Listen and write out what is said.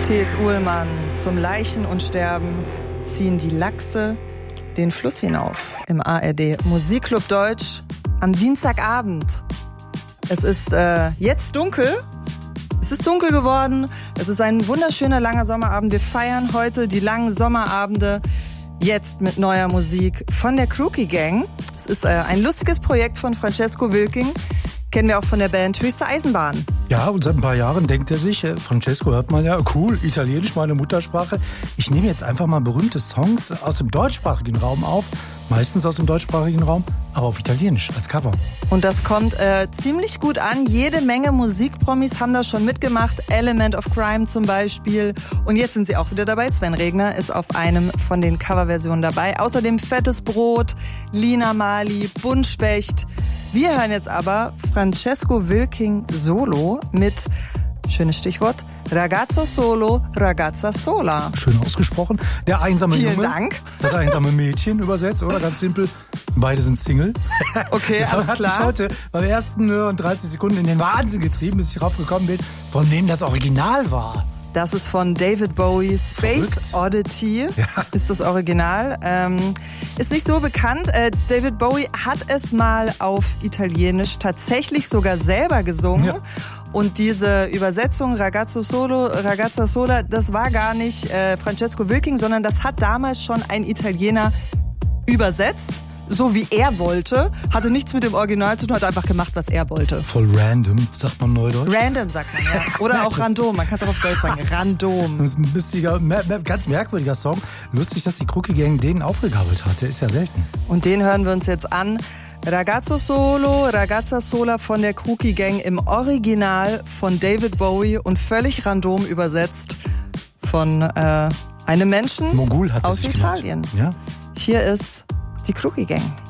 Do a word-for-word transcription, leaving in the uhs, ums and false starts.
T S. Uhlmann, zum Leichen und Sterben ziehen die Lachse den Fluss hinauf im A R D Musikclub Deutsch am Dienstagabend. Es ist äh, jetzt dunkel. Es ist dunkel geworden. Es ist ein wunderschöner langer Sommerabend. Wir feiern heute die langen Sommerabende jetzt mit neuer Musik von der Crookie Gang. Es ist äh, ein lustiges Projekt von Francesco Wilking. Kennen wir auch von der Band Höchste Eisenbahn. Ja, und seit ein paar Jahren denkt er sich, äh, Francesco hört man ja, cool, Italienisch, meine Muttersprache. Ich nehme jetzt einfach mal berühmte Songs aus dem deutschsprachigen Raum auf, meistens aus dem deutschsprachigen Raum, aber auf Italienisch als Cover. Und das kommt äh, ziemlich gut an. Jede Menge Musikpromis haben da schon mitgemacht. Element of Crime zum Beispiel. Und jetzt sind sie auch wieder dabei. Sven Regner ist auf einem von den Coverversionen dabei. Außerdem Fettes Brot, Lina Mali, Buntspecht. Wir hören jetzt aber Francesco Wilking solo mit, schönes Stichwort, Ragazzo Solo, Ragazza Sola. Schön ausgesprochen. Der einsame Vielen Junge. Dank. Das einsame Mädchen übersetzt, oder? Ganz simpel. Beide sind Single. Okay, das alles hat klar. mich heute beim ersten Hören dreißig Sekunden in den Wahnsinn getrieben, bis ich drauf gekommen bin, von wem das Original war. Das ist von David Bowie's Space Verrückt. Oddity, Ja. ist das Original. Ähm, ist nicht so bekannt. Äh, David Bowie hat es mal auf Italienisch tatsächlich sogar selber gesungen. Ja. Und diese Übersetzung Ragazzo Solo, Ragazza Sola, das war gar nicht äh, Francesco Wilking, sondern das hat damals schon ein Italiener übersetzt. So wie er wollte, hatte nichts mit dem Original zu tun, hat einfach gemacht, was er wollte. Voll random, sagt man neudeutsch. Random sagt man, ja. Oder auch random, man kann es auch auf Deutsch sagen, random. Das ist ein lustiger, ganz merkwürdiger Song. Lustig, dass die Crookie Gang den aufgegabelt hat. Der ist ja selten. Und den hören wir uns jetzt an. Ragazzo Solo, Ragazza Sola von der Crookie Gang im Original von David Bowie und völlig random übersetzt von äh, einem Menschen Mogul hat aus es Italien. Ja. Hier ist die Crookie Gang.